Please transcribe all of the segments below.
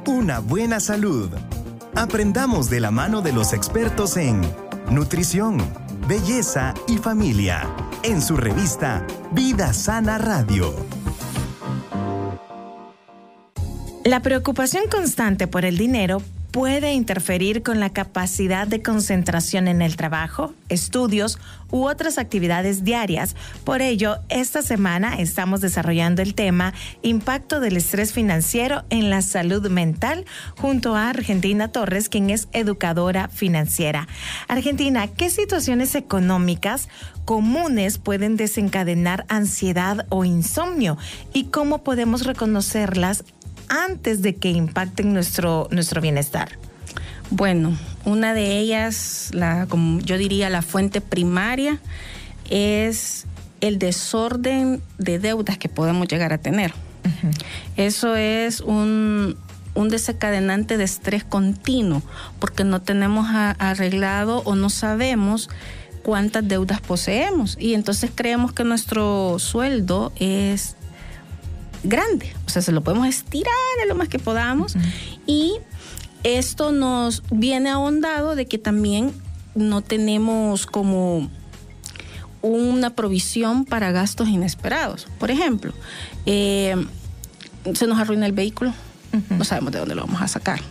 una buena salud. Aprendamos de la mano de los expertos en nutrición, belleza y familia, en su revista Vida Sana Radio. La preocupación constante por el dinero puede interferir con la capacidad de concentración en el trabajo, estudios u otras actividades diarias. Por ello, esta semana estamos desarrollando el tema Impacto del estrés financiero en la salud mental junto a Argentina Torres, quien es educadora financiera. Argentina, ¿qué situaciones económicas comunes pueden desencadenar ansiedad o insomnio? ¿Y cómo podemos reconocerlas antes de que impacten nuestro bienestar? Bueno, una de ellas, como yo diría, la fuente primaria, es el desorden de deudas que podemos llegar a tener. Uh-huh. Eso es un desencadenante de estrés continuo, porque no tenemos arreglado o no sabemos cuántas deudas poseemos. Y entonces creemos que nuestro sueldo es grande, o sea, se lo podemos estirar de lo más que podamos. Uh-huh. Y esto nos viene ahondado de que también no tenemos como una provisión para gastos inesperados. Por ejemplo, se nos arruina el vehículo, uh-huh, no sabemos de dónde lo vamos a sacar.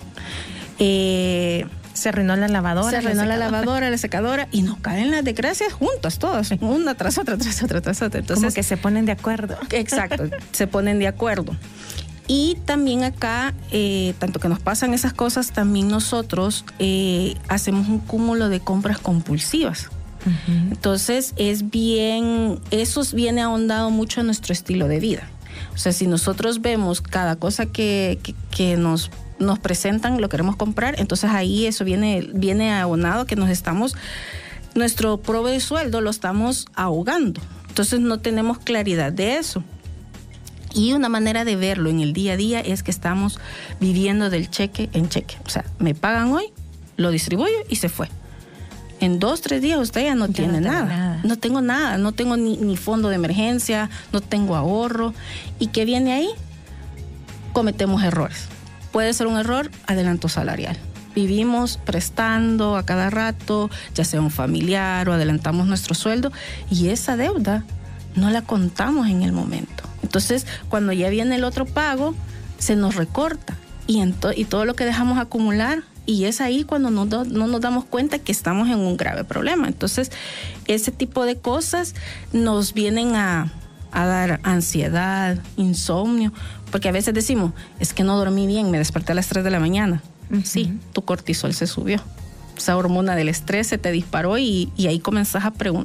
Se arruinó la lavadora. La secadora, y nos caen las desgracias juntas, todas, una tras otra. Entonces, como que se ponen de acuerdo. Exacto, se ponen de acuerdo. Y también acá, tanto que nos pasan esas cosas, también nosotros hacemos un cúmulo de compras compulsivas. Uh-huh. Entonces, eso viene ahondado mucho en nuestro estilo de vida. O sea, si nosotros vemos cada cosa que nos presentan, lo queremos comprar, entonces ahí eso viene abonado que nuestro proveedor de sueldo lo estamos ahogando. Entonces no tenemos claridad de eso. Y una manera de verlo en el día a día es que estamos viviendo del cheque en cheque. O sea, me pagan hoy, lo distribuyo y se fue. En 2-3 días usted ya no tiene nada. No tengo nada, no tengo ni fondo de emergencia, no tengo ahorro. ¿Y qué viene ahí? Cometemos errores. Puede ser un error, adelanto salarial. Vivimos prestando a cada rato, ya sea un familiar o adelantamos nuestro sueldo, y esa deuda no la contamos en el momento. Entonces, cuando ya viene el otro pago, se nos recorta y todo lo que dejamos acumular, y es ahí cuando no nos damos cuenta que estamos en un grave problema. Entonces, ese tipo de cosas nos vienen a dar ansiedad, insomnio, porque a veces decimos, es que no dormí bien, me desperté a las 3 de la mañana. Uh-huh. Sí, tu cortisol se subió. Esa hormona del estrés se te disparó y ahí comenzás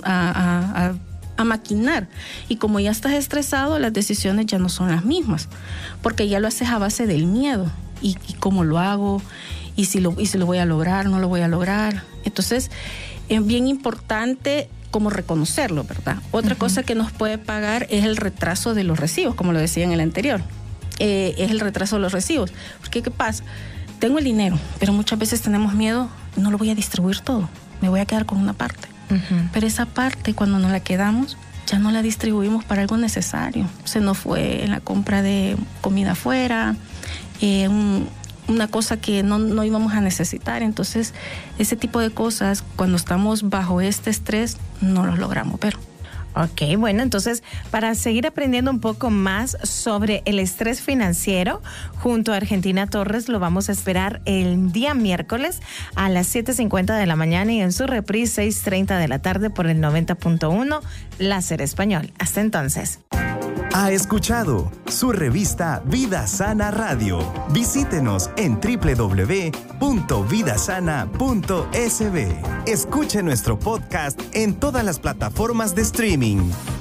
a maquinar. Y como ya estás estresado, las decisiones ya no son las mismas, porque ya lo haces a base del miedo. ¿Y cómo lo hago? ¿Y si lo voy a lograr? ¿No lo voy a lograr? Entonces, es bien importante como reconocerlo, ¿verdad? Otra uh-huh. cosa que nos puede pagar es el retraso de los recibos, como lo decía en el anterior. Es el retraso de los recibos. Porque, ¿qué pasa? Tengo el dinero, pero muchas veces tenemos miedo, no lo voy a distribuir todo, me voy a quedar con una parte. Uh-huh. Pero esa parte, cuando nos la quedamos, ya no la distribuimos para algo necesario. Se nos fue en la compra de comida afuera, una cosa que no íbamos a necesitar. Entonces, ese tipo de cosas, cuando estamos bajo este estrés, no los logramos, pero... Ok, bueno, entonces para seguir aprendiendo un poco más sobre el estrés financiero, junto a Argentina Torres lo vamos a esperar el día miércoles a las 7:50 de la mañana y en su reprise 6:30 de la tarde por el 90.1 Láser Español. Hasta entonces. Ha escuchado su revista Vida Sana Radio. Visítenos en www.vidasana.sb. Escuche nuestro podcast en todas las plataformas de streaming.